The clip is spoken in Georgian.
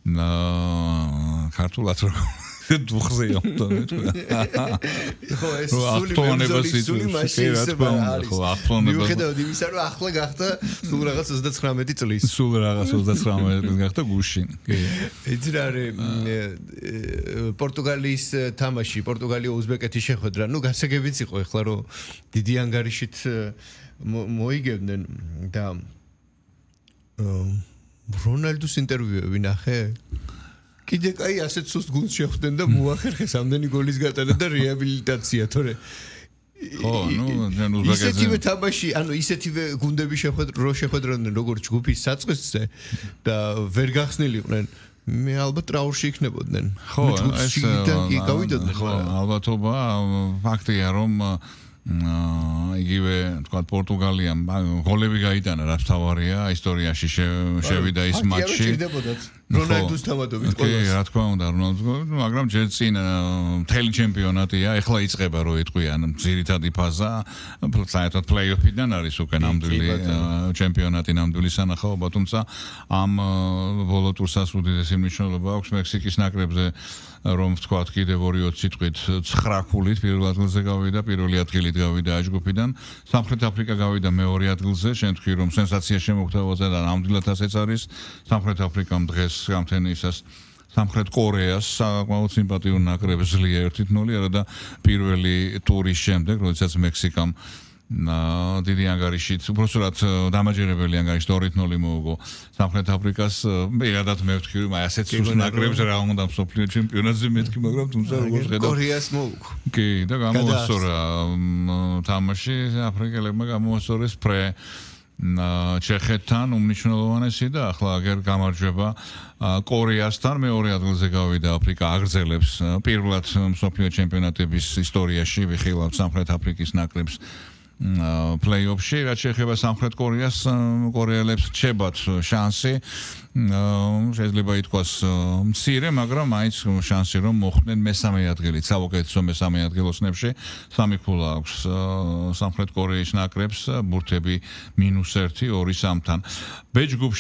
ქართულად როგორ დუხზეა ხო ეს სული მაშინ ისება არის მიუხედავად იმისა რომ ახლა გახდა სულ რაღაც 39 წლის სულ რაღაც 39 წლის გახდა გუშინ იცი რა არის პორტუგალიის თამაში პორტუგალია უზბეკეთის შეხვედრა ნუ გასაგებიც იყო ეხლა რომ დიდი ანგარიშით მოიგებდნენ და რონალდუს ინტერვიუები ნახე კიდე კაი ასეთ სუსტ გუნდს შეხვდნენ და მოახერხეს ამდენი გოლის გატანა და რეაბილიტაცია თორე ხო ნუ უზბეკეთზე ისეთივე თამაში ანუ ისეთივე გუნდები შეხვედრდნენ როგორც ჯგუფის საწყისზე და ვერ გახსნილიყვნენ მე ალბათ ტრაურში იქნებოდნენ ხო ეს კი გავიდოდნენ ხო ალბათობა ფაქტია რომ იგივე თქვა პორტუგალიამ გოლები გაიტანა რაც თავარია ისტორიაში შევიდა ის მატჩი რონალდუს თამადობით კი რა თქმა უნდა რონალდუს მაგრამ ჯერ წინ მთელი ჩემპიონატია ეხლა იწყება რო იტყვიან ძირითადი ფაზა საერთოდ პლეიოფიდან არის უკვე ნამდვილი ჩემპიონატი ნამდვილი სანახაობა თუმცა ამ ბოლო ტურსაც უდიდესი მნიშვნელობა აქვს მექსიკის ნაკრებზე რომ ვთქვათ კიდევ 2-20 სიტყვით 9 ქულით პირველ ადგილზე გავიდა პირველი ადგილით გავიდა ჯგუფიდან სამხრეთ აფრიკა გავიდა მეორე ადგილზე შენ თქვი რომ სენსაცია შემოგთავაზა და ნამდვილად ასეც არის სამხრეთ აფრიკამ დღეს გამთენისას სამხრეთ კორეას საკმაოდ სიმპათიურ ნაკრებს ძლია 1-0 არა და პირველი ტურის შემდეგ როდესაც მექსიკამ დიდი ანგარიშით უბრალოდ დამაჯერებელი ანგარიშით 2-0 მოუგო სამხრეთ აფრიკას პირადად მე ვთქვი რომ ასეთ სუსტ ნაკრებს რა უნდა მსოფლიო ჩემპიონატზე მეთქი მაგრამ თუმცა როგორც ხედავ კორეას მოუგო კი და გამოასწორა თამაში აფრიკელებმა გამოასწორეს პრე ჩეხეთთან უმნიშვნელოვანესი და ახლა აგერ გამარჯვება კორეასთან მეორე ადგილზე გავიდა აფრიკა აგრძელებს პირველად მსოფლიო ჩემპიონატების ისტორიაში ვიხილავთ სამხრეთ აფრიკის ნაკრებს პლეიოფში რაც შეეხება სამხრეთ კორეას კორეელებს რჩებათ შანსი შეიძლება ითქვას მცირე მაგრამ მაინც შანსი რომ მოხვდნენ მესამე ადგილით საუკეთესო მესამე ადგილოსნებში სამი ქულა აქვს სამხრეთ კორეის ნაკრებს ბურთები -1 2-3-თან ბ ჯგუფში